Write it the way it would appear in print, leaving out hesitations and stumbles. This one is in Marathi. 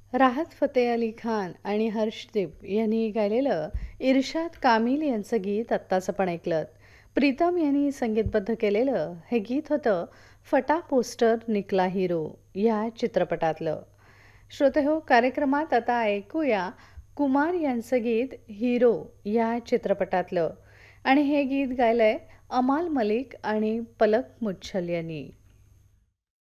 राहत फतेह अली खान आणि हर्षदीप यांनी गायलेलं इर्शाद कामिल यांचं गीत आत्ताच आपण ऐकलं. प्रीतम यांनी संगीतबद्ध केलेलं हे गीत होतं फटा पोस्टर निकला हिरो या चित्रपटातलं. श्रोतेहो, कार्यक्रमात आता ऐकूया कुमार यांचं गीत हिरो या चित्रपटातलं आणि हे गीत गायलंय अमाल मलिक आणि पलक मुच्छल यांनी.